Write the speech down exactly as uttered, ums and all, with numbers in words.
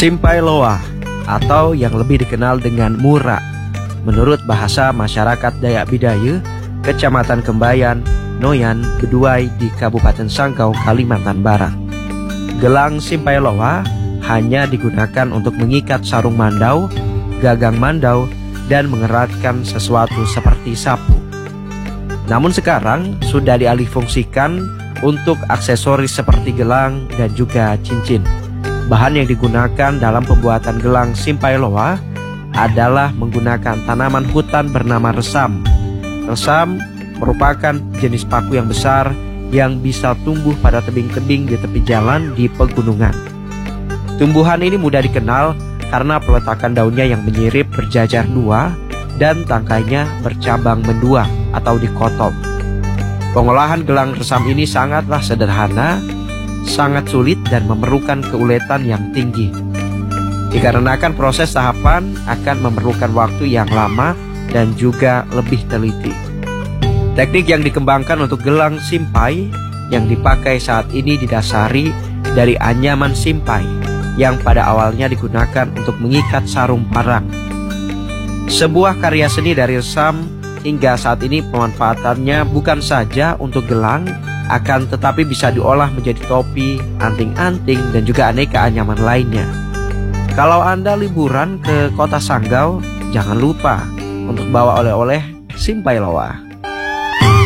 Simpai Loa atau yang lebih dikenal dengan Mura, menurut bahasa masyarakat Dayak Bidayuh, Kecamatan Kembayan, Noyan, Beduai di Kabupaten Sanggau, Kalimantan Barat. Gelang Simpai Loa hanya digunakan untuk mengikat sarung mandau, gagang mandau, dan mengeratkan sesuatu seperti sapu. Namun sekarang sudah dialihfungsikan untuk aksesoris seperti gelang dan juga cincin. Bahan yang digunakan dalam pembuatan gelang Simpai Loa adalah menggunakan tanaman hutan bernama resam. Resam merupakan jenis paku yang besar yang bisa tumbuh pada tebing-tebing di tepi jalan di pegunungan. Tumbuhan ini mudah dikenal karena peletakan daunnya yang menyirip berjajar dua dan tangkainya bercabang mendua atau dikotong. Pengolahan gelang resam ini sangatlah sederhana, sangat sulit dan memerlukan keuletan yang tinggi. Dikarenakan proses tahapan akan memerlukan waktu yang lama dan juga lebih teliti. Teknik yang dikembangkan untuk gelang simpai yang dipakai saat ini didasari dari anyaman simpai yang pada awalnya digunakan untuk mengikat sarung parang. Sebuah karya seni dari resam hingga saat ini pemanfaatannya bukan saja untuk gelang, akan tetapi bisa diolah menjadi topi, anting-anting, dan juga aneka anyaman lainnya. Kalau Anda liburan ke kota Sanggau, jangan lupa untuk bawa oleh-oleh Simpai Loa.